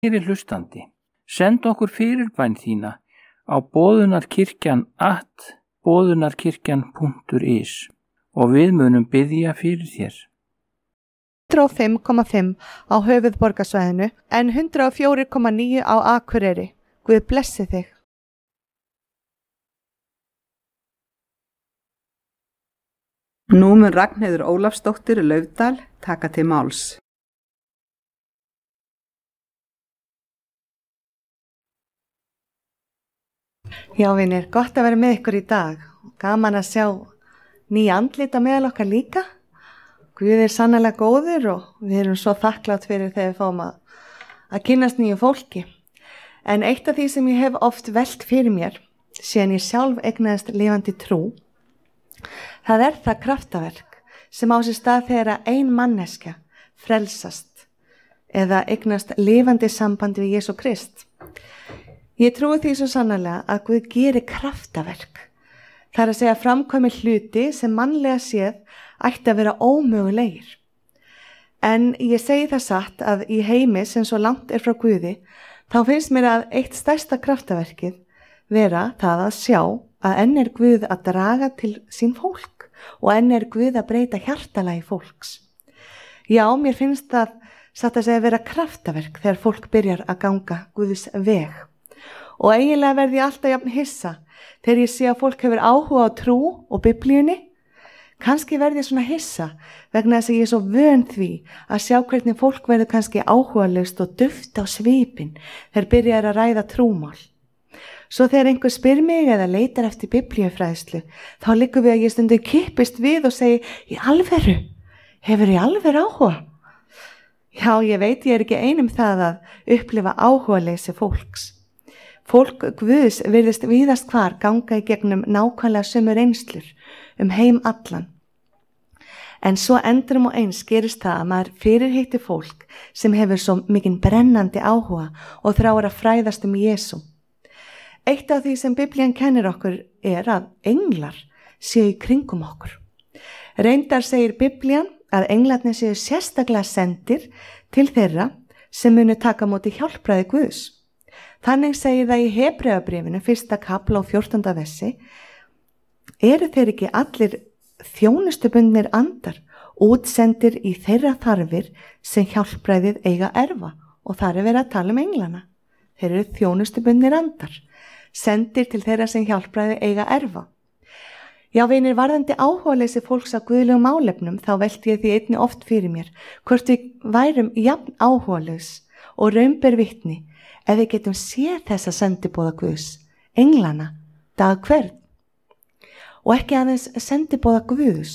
Kæri hlustandi, send okkur fyrirbæn þína á boðunarkirkjan@boðunarkirkjan.is og við munum biðja fyrir þér. 105,5 á höfuðborgarsvæðinu en 104,9 á Akureyri. Guð blessi þig. Nú mun Ragnheiður Ólafsdóttir Laufdal taka til máls. Já, vinir, gott að vera með ykkur í dag. Gaman að sjá ný andlit á meðal okkar líka. Guð sannarlega góður og við erum svo þakklátt fyrir þegar við fáum að kynnast nýju fólki. En eitt af því sem ég hef oft velt fyrir mér, síðan ég sjálf eignaðist lifandi trú, það það kraftaverk sem á sér stað þegar ein manneskja frelsast eða eignast lifandi samband við Jesú Krist. Ég trúi því svo sannarlega að Guð gerir kraftaverk. Það að segja framkvæmi hluti sem mannlega séð ætti að vera ómögulegir. En ég segi það satt að í heimi sem svo langt frá Guði, þá finnst mér að eitt stærsta kraftaverkið vera það að sjá að enn Guð að draga til sín fólk og enn Guð að breyta hjartalagi fólks. Já, mér finnst það satt að segja vera kraftaverk þegar fólk byrjar að ganga Guðs veg. Og eiginlega verði ég alltaf jafn hissa þegar ég sé að fólk hefur áhuga á trú og biblíunni. Kannski verði ég svona hissa vegna þess að ég svo vön því að sjá hvernig fólk verður kannski áhugalaust og duft á svipinn þegar byrjar að ræða trúmál. Svo þegar einhver spyr mig eða leitar eftir biblíufræðslu, þá liggur við að ég stundum kippist við og segi, í alvöru? Hefur í alvöru áhuga? Já, ég veit ég ekki einum það að upplifa áhugaleysi fólks. Fólk Guðs virðist víðast hvar ganga í gegnum nákvæmlega sömu reynslur heim allan. En svo endurum og eins gerist það að maður fyrirheitir fólk sem hefur svo mikinn brennandi áhuga og þráir að fræðast Jesú. Eitt af því sem Biblían kennir okkur að englar séu í kringum okkur. Reyndar segir Biblían að englarnir séu sérstaklega sendir til þeirra sem munu taka á móti hjálpræði Guðs. Þannig segir það í Hebreabréfinu 1. kapla og 14. versi, eru þeir ekki allir þjónustubundnir andar, útsendir í þeirra þarfir sem hjálpræðið eiga erfa, og þar verið að tala englana. Þeir eru þjónustubundnir andar, sendir til þeirra sem hjálpræðið eiga erfa. Já, vinir, varðandi áhugaleysi fólks á guðlegum málefnum, þá velti ég því einni oft fyrir mér, hvort við værum jafn áhugalaus og raun ber vitni, ef við getum séð þessa sendiboða Guðs, englana, dag hvern. Og ekki aðeins sendiboða Guðs,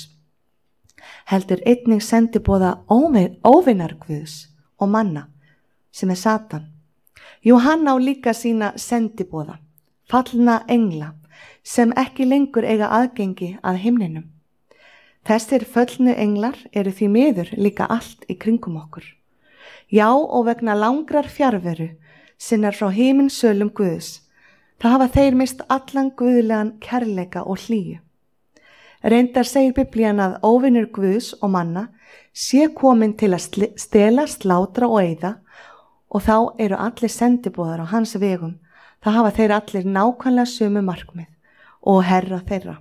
heldur einnig sendiboða óvinar Guðs og manna, sem Satan. Jú, hann á líka sína sendiboða, fallna engla, sem ekki lengur eiga aðgengi að himninum. Þessir föllnu englar eru því miður líka allt í kringum okkur. Já, og vegna langrar fjarveru sinnar frá himinsölum Guðs, það hafa þeir mist allan guðlegan kærleika og hlýju. Reyndar segir Biblían að óvinur Guðs og manna sé komin til að stela, slátra og eyða, og þá eru allir sendiboðar á hans vegum. Það hafa þeir allir nákvæmlega sömu markmið og herra þeirra.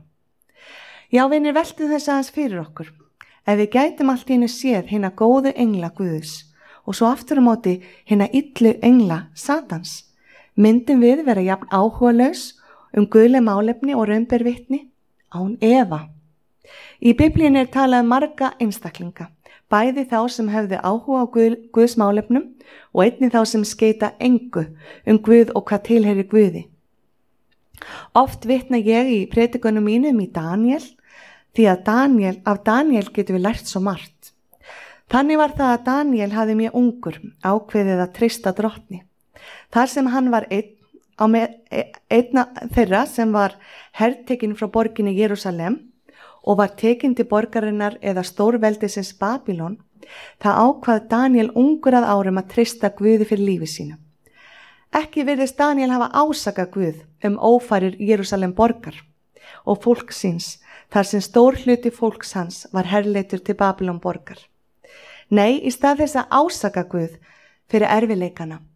Já, vinir, veltum þess aðeins fyrir okkur. Ef við gætum allt í einu séð hina góðu engla Guðs og svo aftur á móti hina illu engla Satans, myndum við vera jafn áhugalaus guðleg málefni og raun ber vitni? Án efa. Í Biblíunni talað marga einstaklinga, bæði þá sem hefðu áhuga á Guðs málefnum og einnig þá sem skeita engu Guð og hvað tilheyrir Guði. Oft vitna ég í predikunum mínum í Daniel, því að af Daniel getum við lært svo margt. Þannig var það að Daniel hafði mjög ungur ákveðið að treysta drottni. Þar sem hann var einna þeirra sem var hertekinn frá borginni Jerúsalem og var tekinn til borgarinnar eða stórveldisins Babylon, það ákvað Daniel ungur að árum að treysta Guði fyrir lífi sínu. Ekki virðist Daniel hafa ásakað Guð ófarir Jerúsalem borgar og fólk síns, þar sem stór hluti fólks hans var herleitur til Babylon borgar. Nei, í stað þess að ásaka Guð fyrir erfiðleikana,